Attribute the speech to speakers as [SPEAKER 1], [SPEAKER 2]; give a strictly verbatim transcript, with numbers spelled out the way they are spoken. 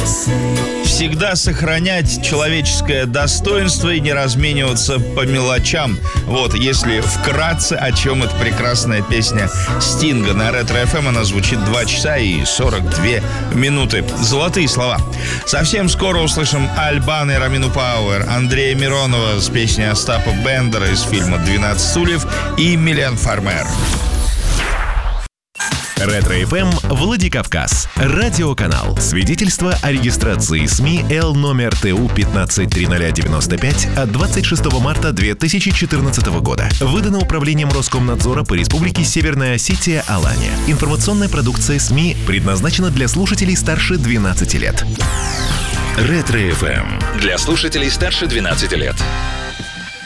[SPEAKER 1] Всегда сохранять человеческое достоинство и не размениваться по мелочам. Вот, если вкратце, о чем эта прекрасная песня Стинга. На Ретро-эф эм она звучит два часа и сорок две минуты. Золотые слова. Совсем скоро услышим Аль-Бано и Ромину Пауэр, Андрея Миронова с песней Остапа Бендера из фильма «двенадцать стульев» и Милен Фармер.
[SPEAKER 2] Ретро-эф эм Владикавказ. Радиоканал. Свидетельство о регистрации СМИ Л номер Т У пятнадцать триста девяносто пять от двадцать шестого марта две тысячи четырнадцатого года. Выдано Управлением Роскомнадзора по Республике Северная Осетия Алания. Информационная продукция СМИ предназначена для слушателей старше двенадцати лет. Ретро-эф эм. Для слушателей старше двенадцати лет.